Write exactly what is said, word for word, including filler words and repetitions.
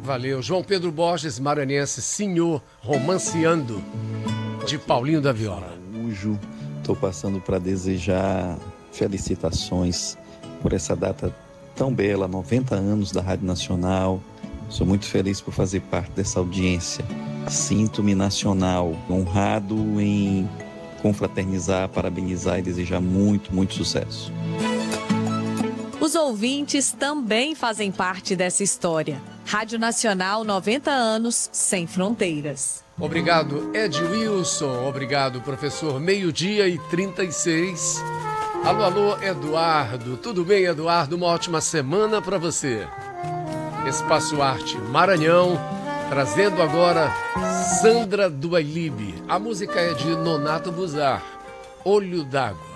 Valeu. João Pedro Borges, maranhense, Senhor, romanceando, de Paulinho da Viola. Araújo, estou passando para desejar felicitações por essa data tão bela, noventa anos da Rádio Nacional. Sou muito feliz por fazer parte dessa audiência. Sinto-me nacional, honrado em confraternizar, parabenizar e desejar muito, muito sucesso. Os ouvintes também fazem parte dessa história. Rádio Nacional, noventa anos, sem fronteiras. Obrigado, Ed Wilson. Obrigado, professor. Meio-dia e trinta e seis. Alô, alô, Eduardo. Tudo bem, Eduardo? Uma ótima semana para você. Espaço Arte Maranhão, trazendo agora Sandra Duailib. A música é de Nonato Buzar, Olho d'Água.